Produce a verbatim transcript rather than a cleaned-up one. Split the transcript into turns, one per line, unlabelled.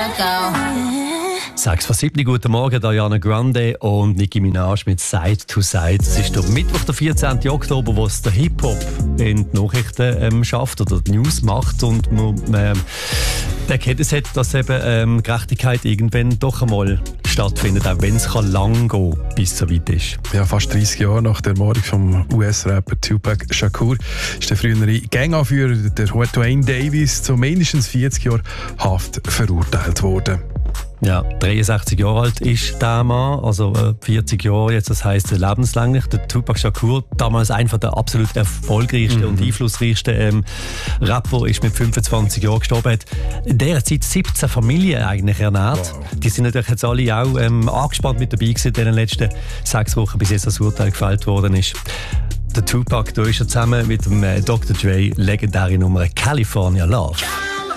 sechs vor sieben, guten Morgen, Ariana Grande und Nicki Minaj mit Side to Side. Es ist der Mittwoch, der vierzehnten Oktober, wo es der Hip-Hop in die Nachrichten ähm, schafft oder die News macht und man ähm, die Erkenntnis hat, dass eben ähm, Gerechtigkeit irgendwann doch einmal stattfindet, auch wenn es lang gehen kann, bis es so weit ist.
Ja, fast dreißig Jahre nach der Ermordung vom U S-Rapper Tupac Shakur ist der frühere Ganganführer, der Dwayne Davis, zu mindestens vierzig Jahren Haft verurteilt worden.
Ja, dreiundsechzig Jahre alt ist der Mann, also äh, vierzig Jahre jetzt, das heisst lebenslänglich. Der Tupac Shakur, damals einer der absolut erfolgreichsten mhm. und einflussreichsten ähm, Rapper, ist mit fünfundzwanzig Jahren gestorben. Hat in dieser Zeit siebzehn Familien eigentlich ernährt. Wow. Die sind natürlich jetzt alle auch ähm, angespannt mit dabei gewesen in den letzten sechs Wochen, bis jetzt das Urteil gefällt worden ist. Der Tupac, da ist er zusammen mit dem äh, Doktor Dre legendäre Nummer California Love.